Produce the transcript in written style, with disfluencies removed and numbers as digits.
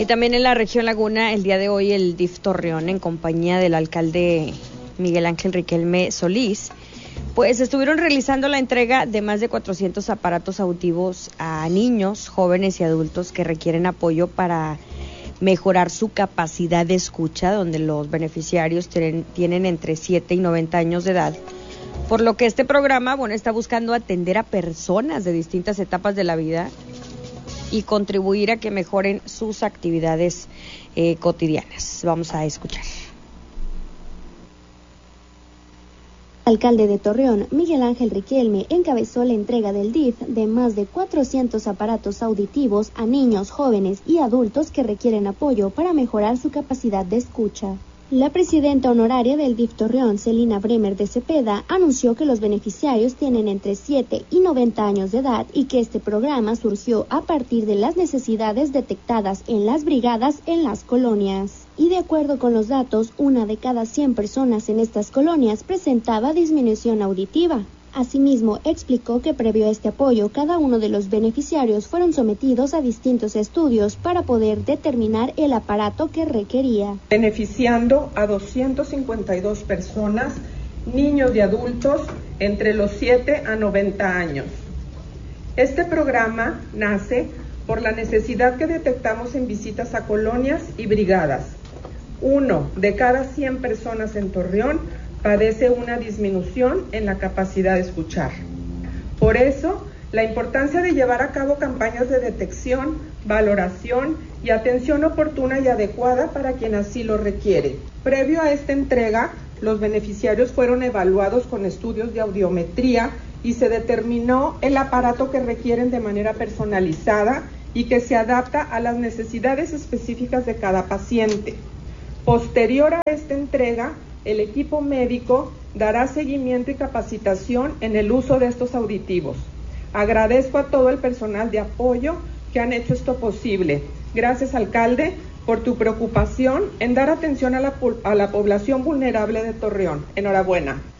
Y también en la región Laguna, el día de hoy, el DIF Torreón, en compañía del alcalde Miguel Ángel Riquelme Solís, pues estuvieron realizando la entrega de más de 400 aparatos auditivos a niños, jóvenes y adultos que requieren apoyo para mejorar su capacidad de escucha, donde los beneficiarios tienen entre 7 y 90 años de edad. Por lo que este programa, está buscando atender a personas de distintas etapas de la vida y contribuir a que mejoren sus actividades cotidianas. Vamos a escuchar. Alcalde de Torreón, Miguel Ángel Riquelme, encabezó la entrega del DIF de más de 400 aparatos auditivos a niños, jóvenes y adultos que requieren apoyo para mejorar su capacidad de escucha. La presidenta honoraria del DIF Torreón, Celina Bremer de Cepeda, anunció que los beneficiarios tienen entre 7 y 90 años de edad y que este programa surgió a partir de las necesidades detectadas en las brigadas en las colonias. Y de acuerdo con los datos, 1 de cada 100 personas en estas colonias presentaba disminución auditiva. Asimismo, explicó que previo a este apoyo, cada uno de los beneficiarios fueron sometidos a distintos estudios para poder determinar el aparato que requería. Beneficiando a 252 personas, niños y adultos entre los 7 a 90 años. Este programa nace por la necesidad que detectamos en visitas a colonias y brigadas. 1 de cada 100 personas en Torreón padece una disminución en la capacidad de escuchar. Por eso, la importancia de llevar a cabo campañas de detección, valoración y atención oportuna y adecuada para quien así lo requiere. Previo a esta entrega, los beneficiarios fueron evaluados con estudios de audiometría y se determinó el aparato que requieren de manera personalizada y que se adapta a las necesidades específicas de cada paciente. Posterior a esta entrega, el equipo médico dará seguimiento y capacitación en el uso de estos auditivos. Agradezco a todo el personal de apoyo que han hecho esto posible. Gracias, alcalde, por tu preocupación en dar atención a la población vulnerable de Torreón. Enhorabuena.